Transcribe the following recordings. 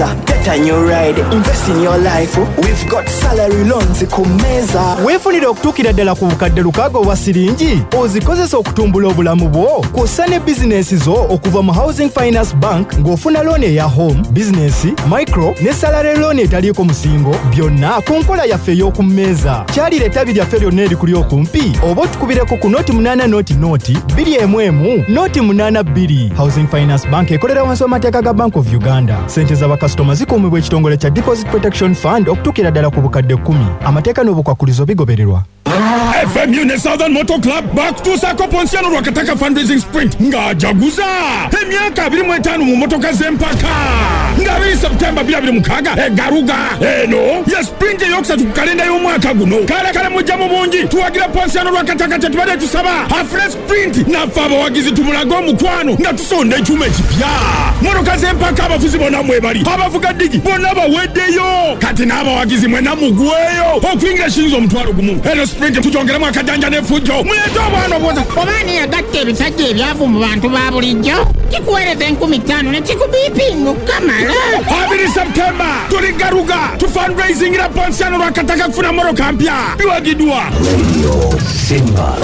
Meza, get a new ride, invest in your life. We've got salary loans ku Meza. Weefunire okutuukira ddala ku bukadde lukaaga obwa siringi ozikozesa okutumbula obulamu bwo kw'ossa ne bizinesi zo okuva mu Housing Finance Bank ng'ofuna looni eya home, business, micro ne salary loan etaliiko musingo byonna ku nkola yaffe ey'oku Meza. Kyalira ettabi lyaffe lyonna erikuli okumpi oba otukubireko ku nooti 8 nooti 211 nooti 82. Housing Finance Bank ekolera wansi w'amateeka ga Bank of Uganda. Sente z'abakasitoma zikuumibwa ekitongole kya Deposit Protection Fund okutuukira ddala ku bukadde 10. Amateeka n'obukwakulizo bigobererwa. FMU ne Southern Motor Club back to Sako Ponsiano Rwakataka fundraising sprint nga jaguza emyaka 25 mu motoka z'empaka nga biri September 26 egaruga eno ya sprint yokusatu ku kalenda y'omwaka guno kale mujja mu bungi tuwagira Ponsiano Rwakataka tetubadde tusaba a fresh sprint nafe abawagizi tumulaga omukwano nga tusonda ekyuma ekipya motoka z'empaka abafuzi bonna mwebali abavuga digi bonna baweddeyo kati n'abawagizi mwena mugweyo okuyingira shinzo omutwalo gumu eno sprint tujongeramu akajanja n'effujjo mulete obwana obwoza obaani yagatta ebisajja ebyavu mu bantu ba bulijjo kikuweereza 15,000 ne kikubiipinga okukamala 2 September tuli garuga tu fundraising ira Ponsiano Rwakataka kufuna motoka mpya biwagidwa Radio Simba.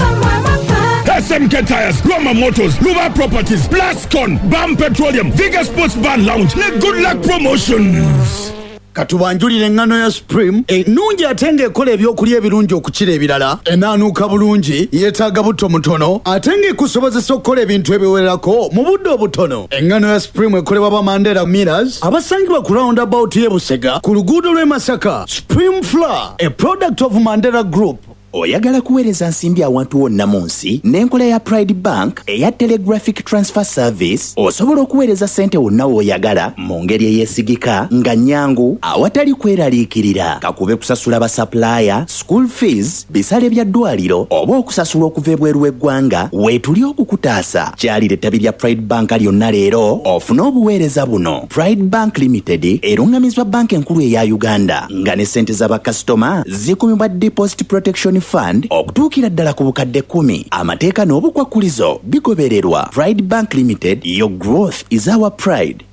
SMK Tires, Roma Motors, Luba Properties, Plascon, BAM Petroleum, Viga Sports Bar Lounge ne Good Luck Promotions. Katubanjulire engano ya Supreme ennungi ate ng'ekola ebyokulya ebirungi okukira ebirala enaanuuka bulungi yeetaaga butto mutono ate ng'ekusobozesa okukola ebintu ebiwererako mu budde obutono. Engano ya Supreme ekolebwa ba Mandela Millers abasangibwa ku roundabout y'e Busega ku luguudo lw'e Masaka. Supreme Flour, a product of Mandela Group. Oyagala kuweereza nsimbi awantu wonna mu nsi n'enkola ya Pride Bank eya Telegraphic Transfer Service osobola okuweereza ssente wonna w'oyagala mu ngeri eyeesigika nga nnyangu awatali kweraliikirira kakube kusasula basapulaaya school fees bisale bya ddwaliro oba okusasula okuva ebweru w'eggwanga weetuli okukutaasa. Kyalira ettabi lya Pride Bank lyonna leero ofune obuweereza buno. Pride Bank Limited erungamizwa banka enkulu eya Uganda nga ne ssente z'abakasitoma zikumibwa Deposit Protection Fund okutuukira ddala ku bukadde 10. Amateeka n'obukwakulizo bigobererwa. Pride Bank Limited, your growth is our pride.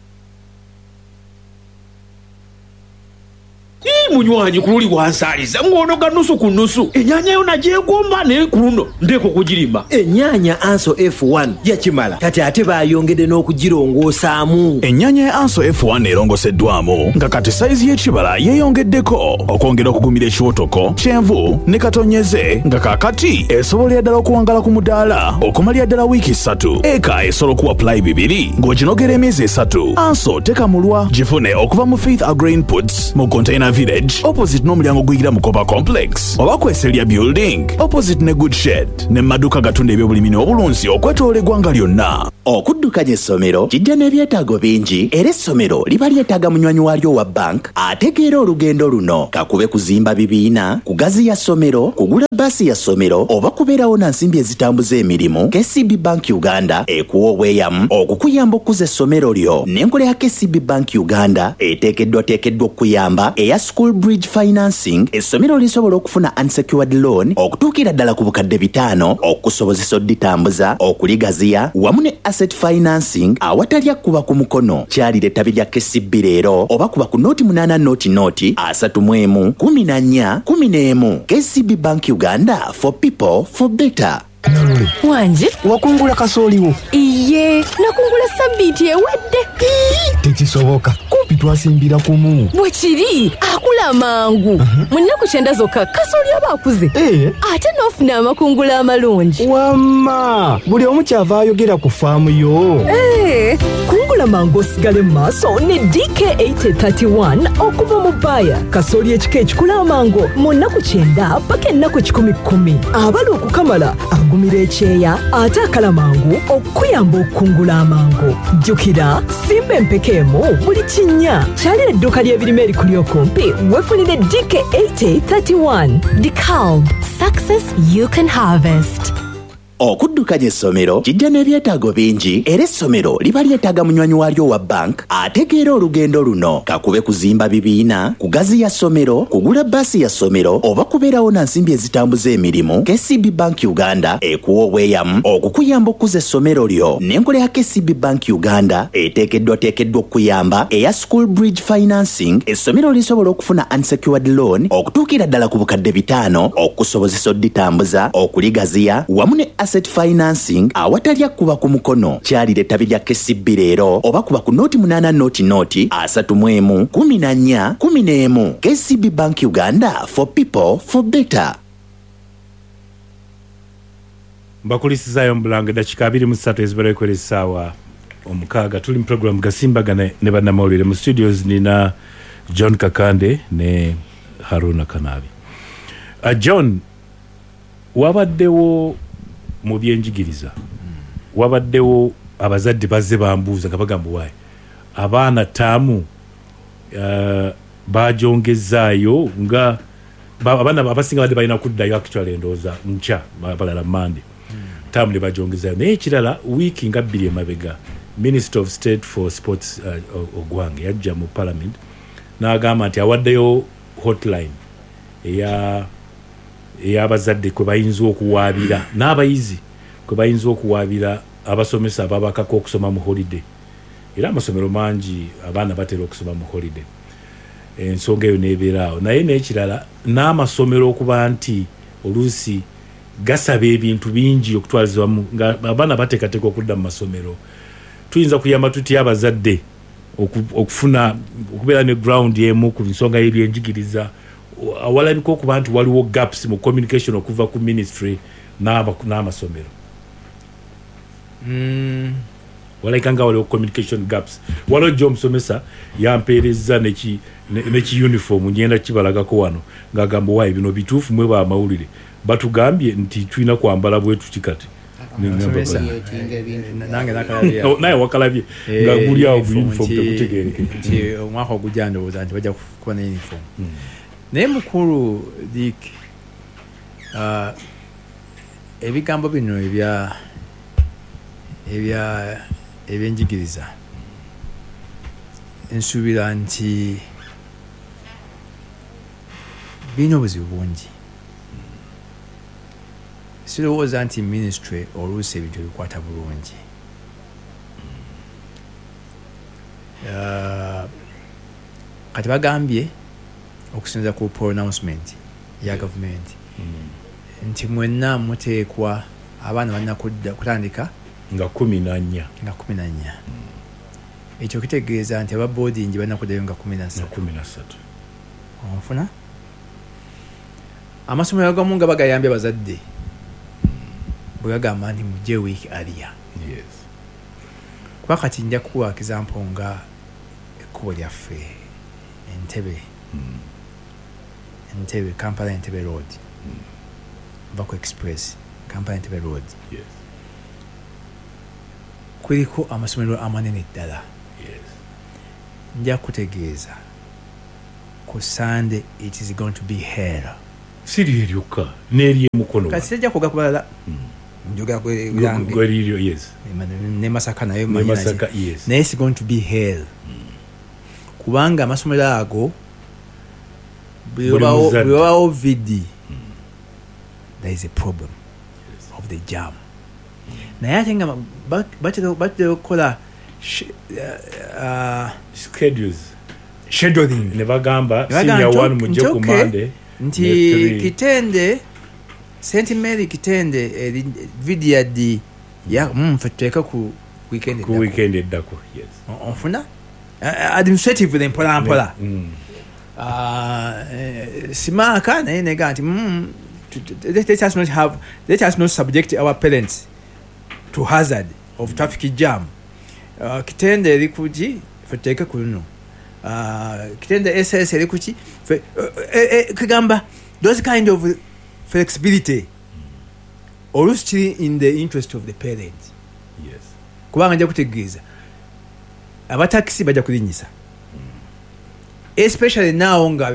Munywanyi kululi wansaliza ng'onoga nusu ku nusu ennyanya yo nagyegomba naye ku luno ndeeko kugirimba. Ennyanya Anso F1 yakimala kati ate baayongedde n'okugirongosaamu. Ennyanya ya Anso F1 erongoseddwamu nga kati sayizi y'ekibala yeeyongeddeko okwongera okugumira ekiwotoko kyenvu ne katonyeze nga kaakati esobolera ddala okuwangala ku mudaala okumalira ddala wiiki 3 eka esobola okuwa pulayi 2 ng'oginogera emyezi 3. Anso tekamulwa gifune okuva mu Faith Agro Inputs mu Container Village opposite n'omulyango guyira mu Kopa Complex oba kweselya building opposite ne Good Shed ne maduka gatunda ebyobulimi n'obulunzi okwetoola eggwanga lyonna. Okuddukanya essomero kijja n'ebyetaago bingi era essomero liba lyetaaga munywanyi waalyo wa bank ategeera olugendo luno kakube kuzimba bibiina kugaziya ssomero kugula bbaasi ya ssomero oba kubeerawo na nsimbi ezitambuza emirimu. KCB Bank Uganda ekuwa obweyamu okukuyamba okuza essomero lyo n'enkola ya KCB Bank Uganda eteekeddwa okuyamba eya School Bridge Financing. Essomero lisobola okufuna unsecured loan okutuukira ddala ku bukadde 5 okusobozesa odditambuza okuligaziya wamu ne asset financing awatali akkuba ku mukono. Kyalira ettabi lya KCB leero oba kuba ku nooti 8 nooti 31 14 KCB Bank Uganda, for people for better. Wanje wakungula kasooliwo. Iye nakungula sabbiiti ewedde. Tekisoboka kumpi twasimbira kumu. Bwekiri akula mangu mu nnaku 9 zokka kasooli aba akuze ate n'ofuna amakungula amalungi. Wamma buli omu kyava ayogera ku faamu yo. Kungula mangu osigale mu maaso ne DK8031 okuva mu Baya. Kasooli ekika ekikula amango mu nnaku 9 paka ennaku 10 abali okukamala agumira ekyeya ate akala mangu okuyamba okungula amango. Jjukira simba empekeemu buli kinnya. Kyalira edduuka ly'ebirime erikuli okumpi wefunire DK8031. DeKalb, success you can harvest. okuddukanya essomero kijja n'ebyetaago bingi era essomero liba lyetaaga munywanyi waalyo wa bank ategeera olugendo luno kakube kuzimba bibiina kugaziya ssomero kugula bbaasi ya ssomero oba kubeerawo na nsimbi ezitambuza emirimu. KCB Bank Uganda ekuwa obweyamu okukuyamba okukuza essomero lyo n'enkola ya KCB Bank Uganda eteekeddwa okukuyamba eya school bridge financing. Essomero lisobola okufuna unsecured loan okutuukira ddala ku bukadde 5 okukusobozesa odditambuza okuligaziya wamu ne asset financing awatalya kuba ku mukono. Kyalira ettabi lya KCB leero oba kuba ku noti 8 noti 31 14 11. KCB Bank Uganda, for people for better. Mbakulisizayo Mbulange dakika 23 ezibarekwera essaawa omukaaga. Tuli mu program gasimbagana ne bannamawulire mu studios nina John Kakande ne Haruna Kanabi. John, wabaddewo mu byenjigiriza wabaddewo abazadde bazze bambuuza nga bagamba waayi abaana taamu bajongezaayo nga abaana abasinga badde balina kuddayo actually endowooza nkya balala mande taamu ne bajongezaayo naye ekirala wiiki nga 2 emabega Minister of State for Sports Ogwange yajja mu Parliament n'agamba nti awaddeyo hotline ey'abazadde kwe bayinza okuwaabira n'abayizi kwe bayinza okuwaabira abasomesa ababakako okusoma mu holiday. Era amasomero mangi abaana batera okusoma mu holiday. Ensonga eyo neebeeraawo naye n'ekirala n'amasomero okuba nti oluusi gasaba ebintu bingi okutwalizibwamu nga abaana bateekateeka okudda mu masomero. Tuyinza kuyamba tutya abazadde okufuna okubeera ne ground emu ku nsonga y'ebyenjigiriza awalabika okuba nti waliwo gaps mu communication okuva ku ministry n'amasomero. Walabika nga waliwo communication gaps. Waliwo gye omusomesa yampeereza neki uniform ngenda kibalagako wano ng'agamba waayi bino bituufu mwe bamawulire batugambye nti tulina kwambala bwe tuti kati. Naye wakalabye nga guli awo uniform tekutegeereke nti omwaka ogujja ndowooza nti bajja kuba ne uniform. Naye mukulu Dick, ebigambo bino ebyenjigiriza nsuubira nti birina obuzibu bungi. Sirowooza nti ministry oluusi ebintu ebikwata bulungi. Kati bagambye okusinza ku pronouncement ya government nti mwenna muteekwa abaana balina kutandika nga 14. Ekyo kitegeeza nti aba boarding balina kuddayo nga 13. Onfuna amasomero agamu nga bagayambye abazadde bwe bagamba nti mujje wiiki aliya. Kuba kati nja kuwa example nga ekkubo lyaffe Entebbe Kampala Entebbe Road Bako Express Kampala Entebbe Road kuliko amasomero amanene ddala. Nja kutegeeza ku Sunday it is going to be hell. Siri eryoka n'eri emukono kati sijja kuga kubalala njoga gwe ne Masaka nayo naye is going to be hell. Kubanga amasomero ago bwebawo vidi there is a problem of the jam. Naye ate nga batera okukola scheduling ne bagamba senior 1 mujje ku Monday nti Kitende St. Mary Kitende vidi yaddi ya mfeteeka ku weekend eddako. Onfuna administratively mpola Simaka naye nega nti let us not subject our parents to hazard of traffic jam. Kitende eri kuki feteeka kuno Kitende SS eri kuki kigamba those kind of flexibility always in the interest of the parents. Kubanga nja kutegeeza abataxi bajja kulinyisa especially now nga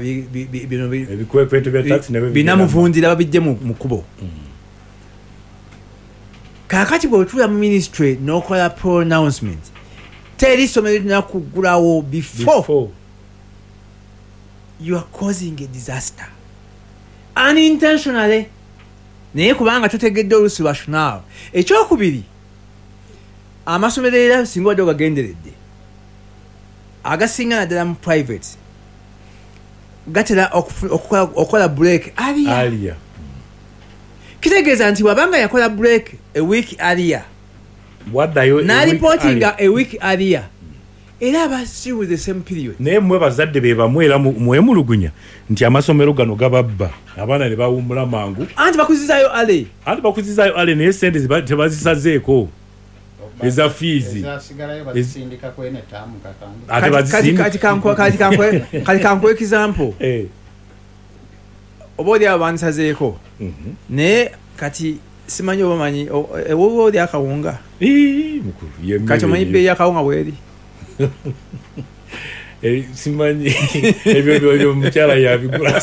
ebikwepeto bya taxi binamuvundira babijje mu kubo. kakati bw'otula mu ministry n'okola pronouncement teri ssomero linakuggulawo before you are causing a disaster unintentionally naye kubanga tutegedde oluusi rational. Ekyokubiri, amasomero era singa wadde ogagenderedde agasinga naddala mu private gatera okukola break earlier. Kitegeeza nti wabanga yakola break a week earlier n'alipotinga a week earlier era aba still with the same period. Naye mmwe bazadde be bamwe era mwemulugunya nti amasomero gano gababba abaana ne bawummula mangu anti bakuzizaayo ale naye sente tebazisazeeko eza fiizi kati kankuwa example oba oli abo bandisazeeko naye kati simanyi oba manyi ewoba oli akawunga kati omanyi bbeeyi akawunga bweri simanyi ebyo mukyala yabigula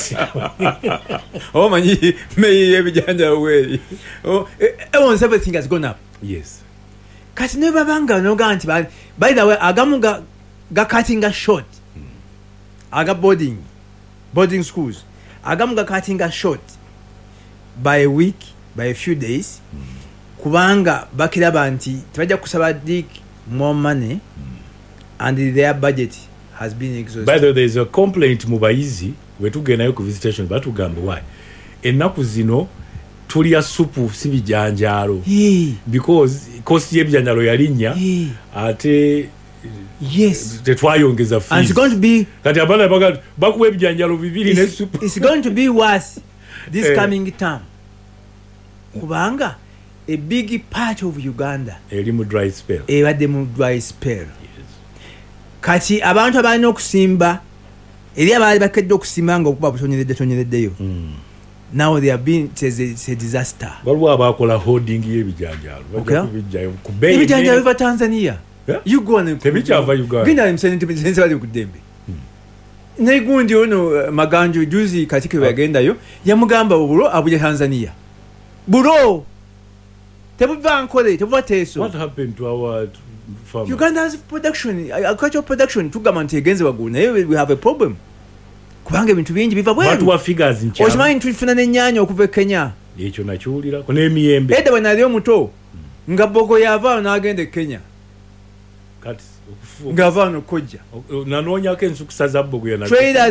oba manyi meyi y'ebijanjalo bweri once everything has gone up. Yes. Kati ne babanga noga nti by the way agamu ga cutting short aga boarding schools agamu ga cutting short by a week, by a few days kubanga bakiraba nti tebajja kusaba dik more money and their budget has been exhausted. By the way, there is a complaint mu bayizi wetugendayo ku visitation batugamba why ennaku zino tulya supu si bijanjalo because cost y'ebijanjalo yalinnya ate tetwayongeza fees. And it's going to be kati abana bakuwa ebijanjalo bibiri ne supu. It's going to be worse this coming term kubanga a big part of Uganda eri mu dry spell. Ebadde mu dry spell. Kati abantu abalina okusimba eri abaali bakedde okusimba nga okuba butonyereddeyo. Now they have been it's a disaster. Waliwo abakola holding y'ebijanjalo bajja kubijjayo ku bei ebijanjalo biva Tanzania. You go and tebikyava Uganda. Genda msenze bali ku Dembe. Negundi ono Maganjo juzi katika yagendayo yamugamba bulo abuja Tanzania. Bulo tebuva nkole tebuva teso. What happened to our farmers? Uganda's production, agricultural production tugamba nti egenze baguna. We have a problem. Kubanga ebintu bingi biva bweru. Batu wa figures ncha. Okimanyi tufuna n'ennyanya okuva Kenya. Ekyo nakiwulira ko n'emiyembe. Edda bwe nali omuto nga bogo yava n'agenda Kenya. Kati ngava no kojja. Nanoonya ke nsukusa za bogo yana.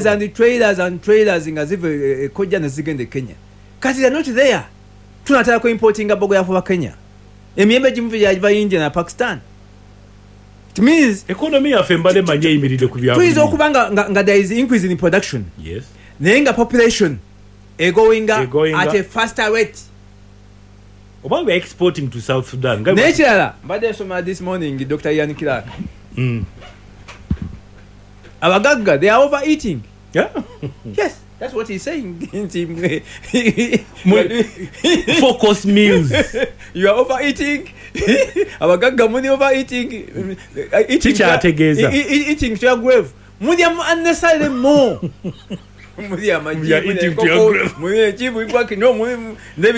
Traders nga zive kojja ne zigenda Kenya. Kati they're not there. Tunataka ko importing bogo yafa Kenya. Emiyembe gimuva yava India na Pakistan. It means economy ya fembale manje imiride kubya. Please okubanga nga there is increase in production. Yes. Nenga population going at a faster rate. Oba we exporting to South Sudan. Naturally, but soma this morning Dr. Ian Clark. Abagaga they are overeating. Yeah. Yes, that's what he's saying. Focus meals. You are overeating. Abagaga muni overeating. Eating to your grave. Muni unnecessarily more. Muni eating to your grave. Muni chibu ikwaki no muni